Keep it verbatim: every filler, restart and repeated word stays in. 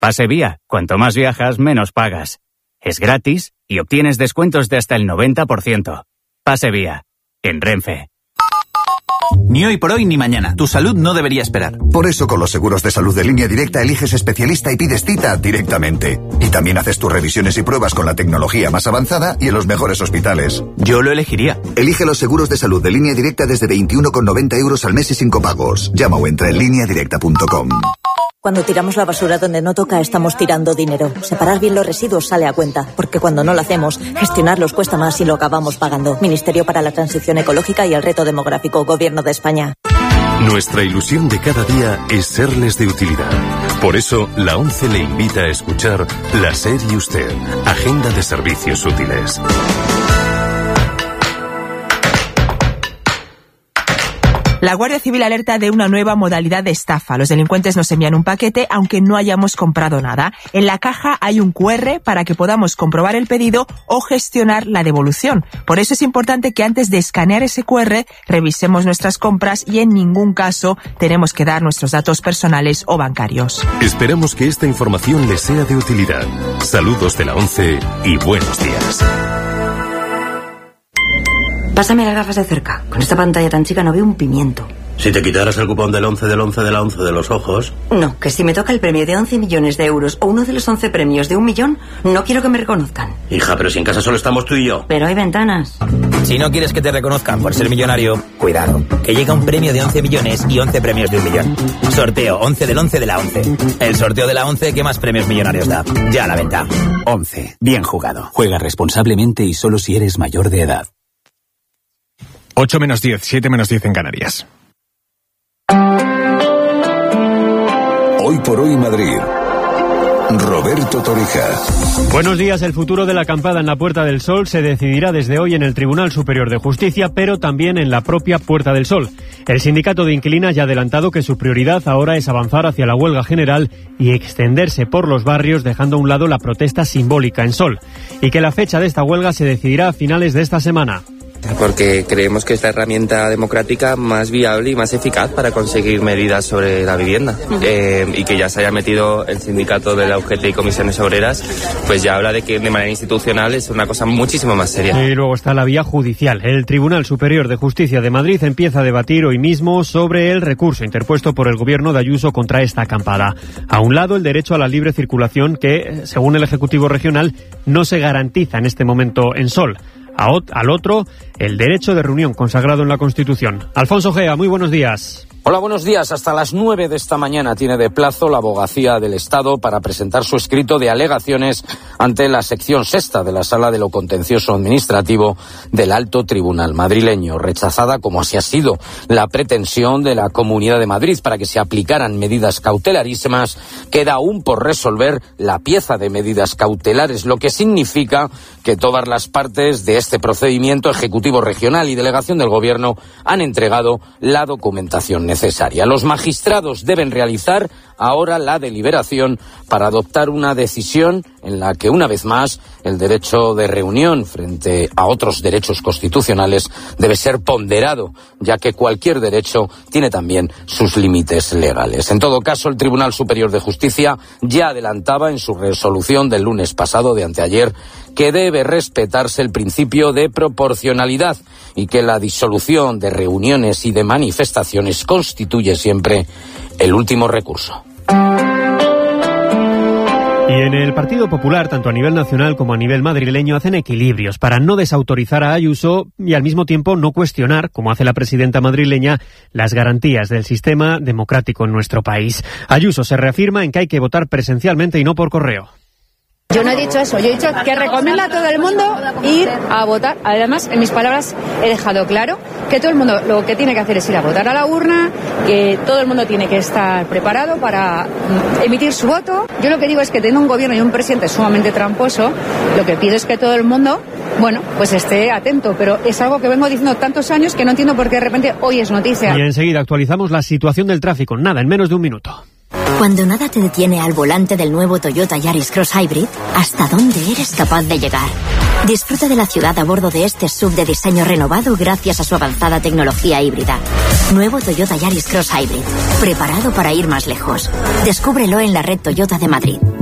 Pase Vía, cuanto más viajas, menos pagas. Es gratis y obtienes descuentos de hasta el noventa por ciento. Pase Vía, en Renfe. Ni hoy por hoy ni mañana. Tu salud no debería esperar. Por eso con los seguros de salud de Línea Directa eliges especialista y pides cita directamente. Y también haces tus revisiones y pruebas con la tecnología más avanzada y en los mejores hospitales. Yo lo elegiría. Elige los seguros de salud de Línea Directa desde veintiuno con noventa euros al mes y sin copagos. Llama o entra en línea directa punto com. Cuando tiramos la basura donde no toca, estamos tirando dinero. Separar bien los residuos sale a cuenta, porque cuando no lo hacemos, gestionarlos cuesta más y lo acabamos pagando. Ministerio para la Transición Ecológica y el Reto Demográfico, Gobierno de España. Nuestra ilusión de cada día es serles de utilidad. Por eso, la ONCE le invita a escuchar La SER y Usted, Agenda de Servicios Útiles. La Guardia Civil alerta de una nueva modalidad de estafa. Los delincuentes nos envían un paquete aunque no hayamos comprado nada. En la caja hay un cu erre para que podamos comprobar el pedido o gestionar la devolución. Por eso es importante que antes de escanear ese cu erre revisemos nuestras compras y en ningún caso tenemos que dar nuestros datos personales o bancarios. Esperamos que esta información les sea de utilidad. Saludos de la ONCE y buenos días. Pásame las gafas de cerca. Con esta pantalla tan chica no veo un pimiento. Si te quitaras el cupón del once del once de la once de los ojos... No, que si me toca el premio de once millones de euros o uno de los once premios de un millón, no quiero que me reconozcan. Hija, pero si en casa solo estamos tú y yo. Pero hay ventanas. Si no quieres que te reconozcan por ser millonario, cuidado, que llega un premio de once millones y once premios de un millón. Sorteo once del once de la once. El sorteo de la once que más premios millonarios da. Ya a la venta. once. Bien jugado. Juega responsablemente y solo si eres mayor de edad. ocho menos diez, siete menos diez en Canarias. Hoy por hoy Madrid. Roberto Torija. Buenos días. El futuro de la acampada en la Puerta del Sol se decidirá desde hoy en el Tribunal Superior de Justicia, pero también en la propia Puerta del Sol. El sindicato de inquilinas ya ha adelantado que su prioridad ahora es avanzar hacia la huelga general y extenderse por los barrios, dejando a un lado la protesta simbólica en Sol. Y que la fecha de esta huelga se decidirá a finales de esta semana. Porque creemos que es la herramienta democrática más viable y más eficaz para conseguir medidas sobre la vivienda. Eh, y que ya se haya metido el sindicato de la U G T y comisiones obreras, pues ya habla de que de manera institucional es una cosa muchísimo más seria. Y luego está la vía judicial. El Tribunal Superior de Justicia de Madrid empieza a debatir hoy mismo sobre el recurso interpuesto por el gobierno de Ayuso contra esta acampada. A un lado, el derecho a la libre circulación que, según el Ejecutivo Regional, no se garantiza en este momento en Sol. Al otro, el derecho de reunión consagrado en la Constitución. Alfonso Gea, muy buenos días. Hola, buenos días. Hasta las nueve de esta mañana tiene de plazo la Abogacía del Estado para presentar su escrito de alegaciones ante la sección sexta de la Sala de lo Contencioso Administrativo del Alto Tribunal madrileño, rechazada como así ha sido la pretensión de la Comunidad de Madrid para que se aplicaran medidas cautelarísimas. Queda aún por resolver la pieza de medidas cautelares, lo que significa que todas las partes de este procedimiento, Ejecutivo Regional y Delegación del Gobierno, han entregado la documentación necesaria. Los magistrados deben realizar ahora la deliberación para adoptar una decisión en la que, una vez más, el derecho de reunión frente a otros derechos constitucionales debe ser ponderado, ya que cualquier derecho tiene también sus límites legales. En todo caso, el Tribunal Superior de Justicia ya adelantaba en su resolución del lunes pasado, de anteayer, que debe respetarse el principio de proporcionalidad y que la disolución de reuniones y de manifestaciones constituye siempre el último recurso. Y en el Partido Popular, tanto a nivel nacional como a nivel madrileño, hacen equilibrios para no desautorizar a Ayuso y al mismo tiempo no cuestionar, como hace la presidenta madrileña, las garantías del sistema democrático en nuestro país. Ayuso se reafirma en que hay que votar presencialmente y no por correo. Yo no he dicho eso, yo he dicho que recomienda a todo el mundo ir a votar. Además, en mis palabras he dejado claro que todo el mundo lo que tiene que hacer es ir a votar a la urna, que todo el mundo tiene que estar preparado para emitir su voto. Yo lo que digo es que teniendo un gobierno y un presidente sumamente tramposo, lo que pido es que todo el mundo, bueno, pues esté atento, pero es algo que vengo diciendo tantos años que no entiendo por qué de repente hoy es noticia. Y enseguida actualizamos la situación del tráfico, nada, en menos de un minuto. Cuando nada te detiene al volante del nuevo Toyota Yaris Cross Hybrid, ¿hasta dónde eres capaz de llegar? Disfruta de la ciudad a bordo de este S U V de diseño renovado gracias a su avanzada tecnología híbrida. Nuevo Toyota Yaris Cross Hybrid, preparado para ir más lejos. Descúbrelo en la red Toyota de Madrid.